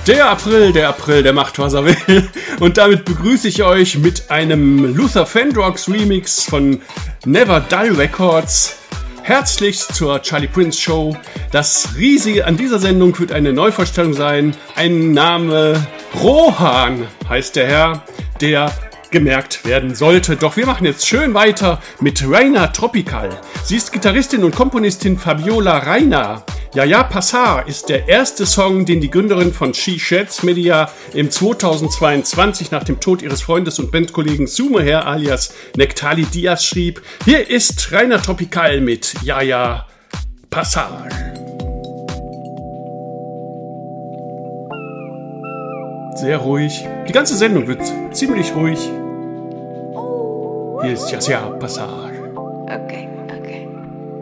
Der April, der macht, was er will. Und damit begrüße ich euch mit einem Luther Vandross Remix von Never Dull Records. Herzlichst zur Charlie Prince Show. Das Riesige an dieser Sendung wird eine Neuvorstellung sein. Ein Name Rohan heißt der Herr, der gemerkt werden sollte. Doch wir machen jetzt schön weiter mit Raina Tropical. Sie ist Gitarristin und Komponistin Fabiola Raina. Yaya Passar ist der erste Song, den die Gründerin von She Sheds Media im 2022 nach dem Tod ihres Freundes und Bandkollegen Sumeher alias Nectali Diaz schrieb. Hier ist Raina Tropical mit Yaya Passar. Sehr ruhig. Die ganze Sendung wird ziemlich ruhig. Hier ist Yaya Passar.